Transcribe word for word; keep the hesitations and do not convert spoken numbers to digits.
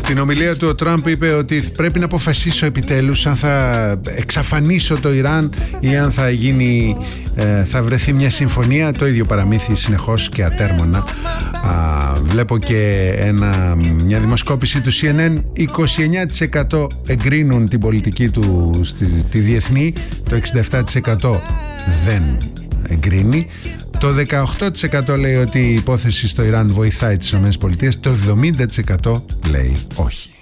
Στην ομιλία του ο Τραμπ είπε ότι πρέπει να αποφασίσω επιτέλους αν θα εξαφανίσω το Ιράν ή αν θα γίνει, ε, θα βρεθεί μια συμφωνία. Το ίδιο παραμύθι συνεχώς και ατέρμονα. Α, βλέπω και ένα, μια δημοσκόπηση του σι εν εν. είκοσι εννέα τοις εκατό εγκρίνουν την πολιτική του στη, τη διεθνή, το εξήντα επτά τοις εκατό δεν εγκρίνει. Το δεκαοκτώ τοις εκατό λέει ότι η υπόθεση στο Ιράν βοηθάει τις ΗΠΑ, το εβδομήντα τοις εκατό λέει όχι.